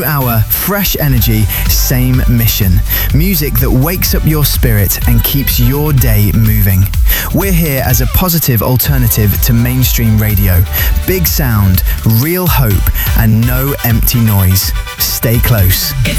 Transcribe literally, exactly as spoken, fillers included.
hour, fresh energy, same mission. Music that wakes up your spirit and keeps your day moving. We're here as a positive alternative to mainstream radio. Big sound, real hope, and no empty noise. Stay close.